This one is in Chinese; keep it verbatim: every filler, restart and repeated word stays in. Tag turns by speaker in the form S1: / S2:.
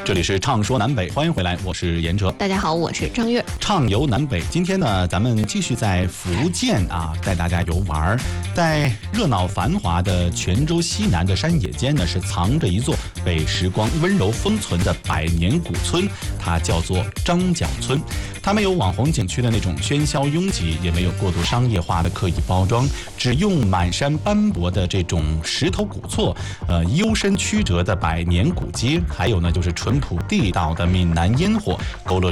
S1: 这里是畅说南北，欢迎回来，我是严哲。
S2: 大家好，我是张悦。
S1: 畅游南北，今天呢，咱们继续在福建啊，带大家游玩。在热闹繁华的泉州西南的山野间呢，是藏着一座被时光温柔封存的百年古村，它叫做张角村。它没有网红景区的那种喧嚣拥挤，也没有过度商业化的刻意包装，只用满山斑驳的这种石头古厝，呃，幽深曲折的百年古街，还有呢就是淳朴地道的闽南烟火，勾勒